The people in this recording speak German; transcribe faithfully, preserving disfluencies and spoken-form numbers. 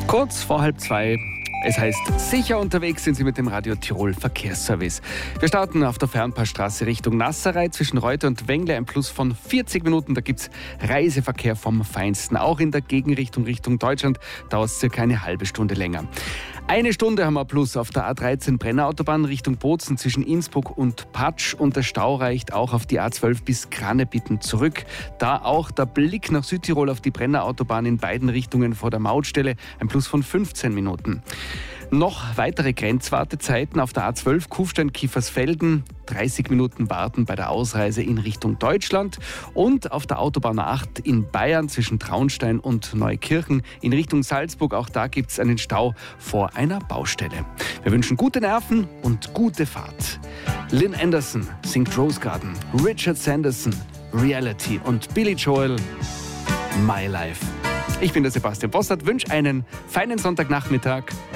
Kurz vor halb zwei. Es heißt, sicher unterwegs sind Sie mit dem Radio Tirol Verkehrsservice. Wir starten auf der Fernpassstraße Richtung Nasserei zwischen Reuter und Wengle, ein Plus von vierzig Minuten. Da gibt es Reiseverkehr vom Feinsten. Auch in der Gegenrichtung Richtung Deutschland dauert es circa eine halbe Stunde länger. Eine Stunde haben wir Plus auf der A dreizehn Brennerautobahn Richtung Bozen zwischen Innsbruck und Patsch. Und der Stau reicht auch auf die A zwölf bis Kranebitten zurück. Da auch der Blick nach Südtirol auf die Brennerautobahn in beiden Richtungen vor der Mautstelle, ein Plus von fünfzehn Minuten. Noch weitere Grenzwartezeiten auf der A zwölf Kufstein-Kiefersfelden, dreißig Minuten warten bei der Ausreise in Richtung Deutschland, und auf der Autobahn acht in Bayern zwischen Traunstein und Neukirchen in Richtung Salzburg, auch da gibt es einen Stau vor einer Baustelle. Wir wünschen gute Nerven und gute Fahrt. Lynn Anderson singt Rose Garden, Richard Sanderson, Reality und Billy Joel, My Life. Ich bin der Sebastian Bossert, wünsche einen feinen Sonntagnachmittag.